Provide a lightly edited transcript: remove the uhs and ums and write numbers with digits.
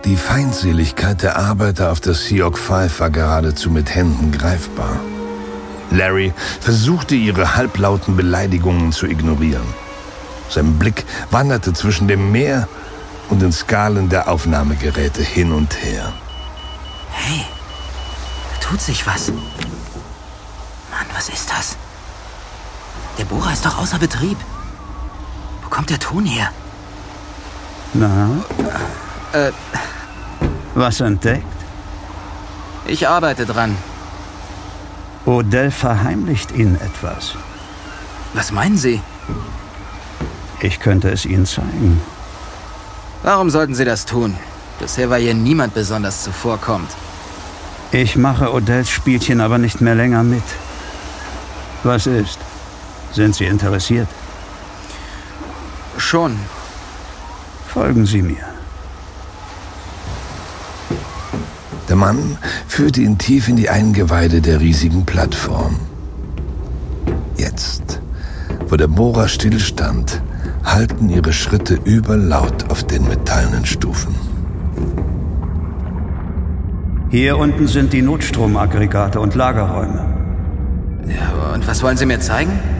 Die Feindseligkeit der Arbeiter auf der Siok 5 war geradezu mit Händen greifbar. Larry versuchte, ihre halblauten Beleidigungen zu ignorieren. Sein Blick wanderte zwischen dem Meer und den Skalen der Aufnahmegeräte hin und her. Hey, da tut sich was. Mann, was ist das? Der Bohrer ist doch außer Betrieb. Wo kommt der Ton her? Na? Was entdeckt? Ich arbeite dran. Odell verheimlicht Ihnen etwas. Was meinen Sie? Ich könnte es Ihnen zeigen. Warum sollten Sie das tun? Bisher war hier niemand besonders zuvorkommend. Ich mache Odells Spielchen aber nicht mehr länger mit. Was ist? Sind Sie interessiert? Schon. Folgen Sie mir. Der Mann führte ihn tief in die Eingeweide der riesigen Plattform. Jetzt, wo der Bohrer stillstand, hallten ihre Schritte überlaut auf den metallenen Stufen. Hier unten sind die Notstromaggregate und Lagerräume. Ja, und was wollen Sie mir zeigen?